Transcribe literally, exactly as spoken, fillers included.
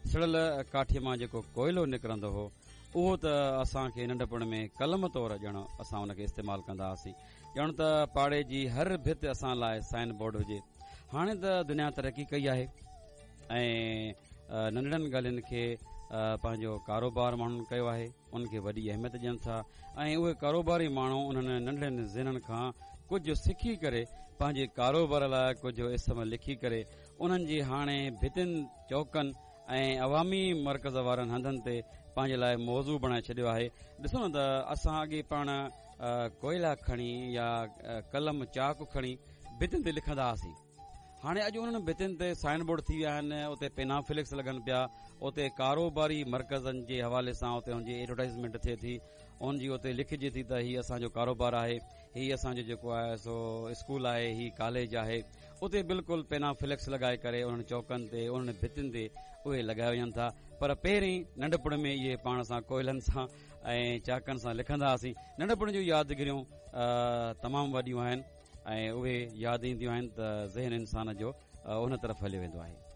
सड़ल काठीअ मां जेको कोयलो निकिरंदो हो उहो त असांखे नंढपण में कलम तौर ॼण असां हुन खे इस्तेमालु कंदा हुआसीं। ॼण त पाड़े जी हर भित असां लाइ साइन बोर्ड हुजे। हाणे त दुनिया तरक़ी कई आहे ऐं नंढड़नि ॻाल्हियुनि खे पंहिंजो कारोबार माण्हुनि कयो आहे, उनखे वॾी अहमियत ॾियनि था ऐं उहे कारोबारी माण्हू उन्हनि नंढड़नि ज़हननि खां कुझु सिखी करे पंहिंजे कारोबार लाइ कुझु इसम लिखी करे उन्हनि जी हाणे भितियुनि चौकनि ऐं अवामी मर्कज़ वारनि हंधनि ते पंहिंजे लाइ मौज़ू बणाए छॾियो आहे। ॾिसो न त असां अॻे पाण कोयला खणी या कलम चाक खणी भितियुनि ते लिखंदा हुआसीं। हाणे अॼु उन्हनि भितियुनि ते साइन बोर्ड थी विया आहिनि, उते पेनाफ्लिक्स लॻनि पिया, उते कारोबारी मर्कज़नि जे हवाले सां उते हुनजी एडवर्टाइज़मेंट थिए थी, उनजी उते लिखिजे थी त हीउ असांजो कारोबार आहे, हीउ असांजो जेको आहे सो स्कूल आहे, हीउ कॉलेज आहे। उते बिल्कुलु पेनाफ्लिक्स लॻाए करे उन्हनि चौकनि ते उन्हनि भितियुनि ते उहे लॻाए वञनि था। पर पहिरीं नंढपण में इहे पाण सां कोयलनि सां ऐं चाकनि सां लिखंदा हुआसीं। नंढपण जूं यादगिरियूं तमामु वॾियूं आहिनि ऐं उहे यादि ईंदियूं आहिनि त ज़हन इंसान जो उन तरफ़ हलियो वेंदो आहे।